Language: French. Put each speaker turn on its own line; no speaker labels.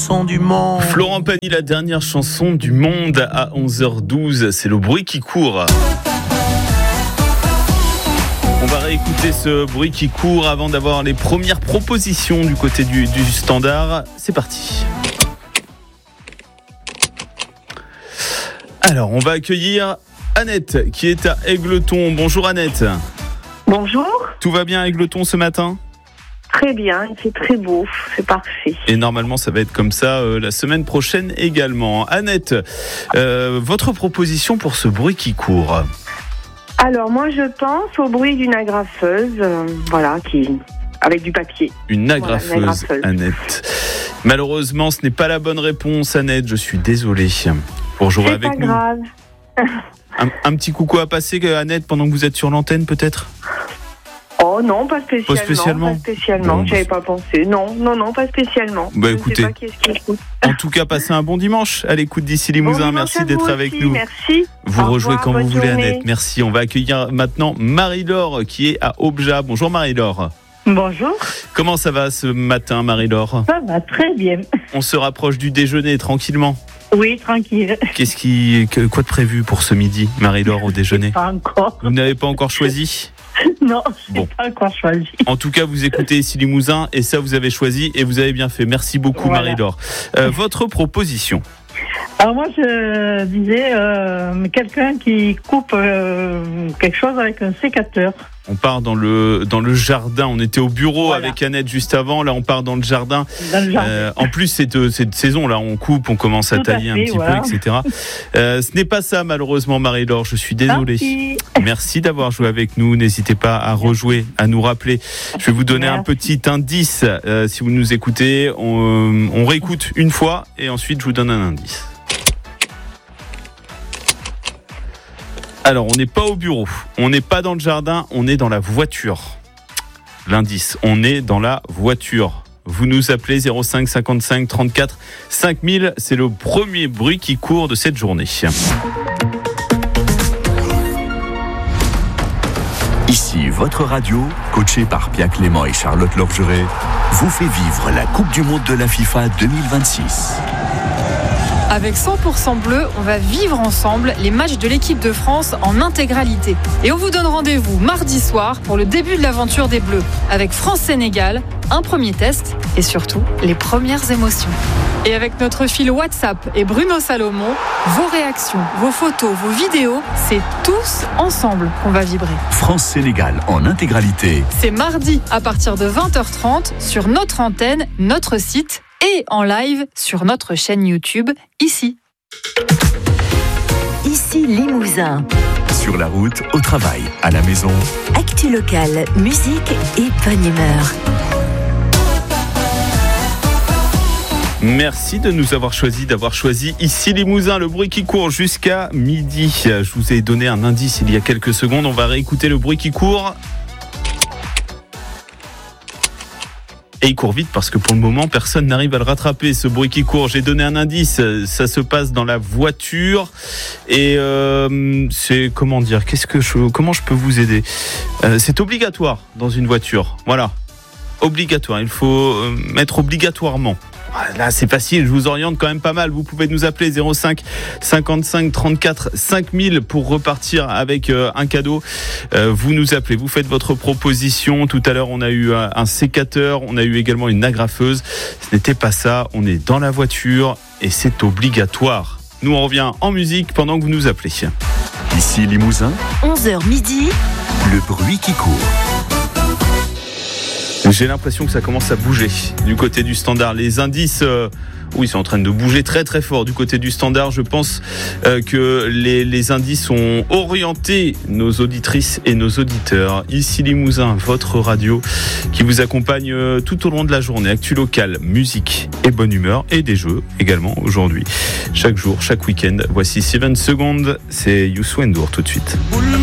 Du monde.
Florent Pagny, la dernière chanson du monde à 11h12, c'est le bruit qui court. On va réécouter ce bruit qui court avant d'avoir les premières propositions du côté du standard. C'est parti. Alors, on va accueillir Annette qui est à Égletons. Bonjour Annette.
Bonjour.
Tout va bien à Égletons ce matin ?
Très bien, il fait très beau, c'est parfait.
Et normalement, ça va être comme ça la semaine prochaine également. Annette, votre proposition pour ce bruit qui court ?
Alors moi, je pense au bruit d'une agrafeuse, avec du papier.
Une agrafeuse, Annette. Malheureusement, ce n'est pas la bonne réponse, Annette. Je suis désolé. Pour jouer avec nous.
C'est pas grave.
Un petit coucou à passer, Annette, pendant que vous êtes sur l'antenne, peut-être ?
Oh non, pas spécialement.
Bon,
j'avais pas pensé. Non, pas spécialement.
Bah
je
écoutez,
sais pas qui est-ce qui écoute.
En tout cas, passez un bon dimanche à l'écoute d'ici Limousin. Merci d'être avec nous.
Merci.
Vous rejouez quand vous voulez,
journée.
Annette. Merci. On va accueillir maintenant Marie-Laure qui est à Objat. Bonjour Marie-Laure.
Bonjour.
Comment ça va ce matin, Marie-Laure ?
Ça va très bien.
On se rapproche du déjeuner tranquillement.
Oui, tranquille.
Quoi de prévu pour ce midi, Marie-Laure, au déjeuner ?
Pas encore.
Vous n'avez pas encore choisi ?
Non, je n'ai
Bon.
pas encore choisi.
En tout cas, vous écoutez ici Limousin et ça, vous avez choisi et vous avez bien fait. Merci beaucoup,
Voilà.
Marie-Laure. Votre proposition ?
Alors moi, je disais quelqu'un qui coupe quelque chose avec un sécateur.
On part dans le jardin. On était au bureau
Voilà.
avec Annette juste avant. Là, on part dans le jardin.
Dans le jardin.
En plus, cette saison, là, on coupe, on commence à
Tout à
tailler un
fait,
petit
voilà.
peu, etc. Ce n'est pas ça, malheureusement, Marie-Laure. Je suis désolé.
Merci.
Merci d'avoir joué avec nous. N'hésitez pas à rejouer, à nous rappeler. Je vais vous donner un petit indice. Si vous nous écoutez, on réécoute une fois et ensuite, je vous donne un indice. Alors, on n'est pas au bureau, on n'est pas dans le jardin, on est dans la voiture. L'indice, on est dans la voiture. Vous nous appelez 05 55 34 5000, c'est le premier bruit qui court de cette journée.
Ici votre radio, coachée par Pia Clément et Charlotte Lorgeret, vous fait vivre la Coupe du Monde de la FIFA 2026.
Avec 100% bleu, on va vivre ensemble les matchs de l'équipe de France en intégralité. Et on vous donne rendez-vous mardi soir pour le début de l'aventure des Bleus. Avec France-Sénégal, un premier test et surtout les premières émotions. Et avec notre fil WhatsApp et Bruno Salomon, vos réactions, vos photos, vos vidéos, c'est tous ensemble qu'on va vibrer.
France-Sénégal en intégralité.
C'est mardi à partir de 20h30 sur notre antenne, notre site et en live sur notre chaîne YouTube, ici.
Ici Limousin.
Sur la route, au travail, à la maison.
Actu locale, musique et bonne humeur.
Merci de nous avoir choisi ici Limousin, le bruit qui court jusqu'à midi. Je vous ai donné un indice il y a quelques secondes, on va réécouter le bruit qui court. Et il court vite parce que pour le moment, personne n'arrive à le rattraper, ce bruit qui court. J'ai donné un indice, ça se passe dans la voiture. Et c'est, comment dire, comment je peux vous aider ? C'est obligatoire dans une voiture, voilà. Obligatoire, il faut mettre obligatoirement. Là, c'est facile, je vous oriente quand même pas mal. Vous pouvez nous appeler 05 55 34 5000 pour repartir avec un cadeau. Vous nous appelez, vous faites votre proposition. Tout à l'heure, on a eu un sécateur, on a eu également une agrafeuse. Ce n'était pas ça, on est dans la voiture et c'est obligatoire. Nous, on revient en musique pendant que vous nous appelez.
Ici Limousin,
11h midi.
le bruit qui court.
J'ai l'impression que ça commence à bouger du côté du standard. Les indices, oui, c'est en train de bouger très très fort du côté du standard. Je pense que les indices ont orienté nos auditrices et nos auditeurs. Ici Limousin, votre radio qui vous accompagne tout au long de la journée. Actu locale, musique et bonne humeur et des jeux également aujourd'hui. Chaque jour, chaque week-end. Voici 7 secondes, c'est Youssou N'Dour tout de suite.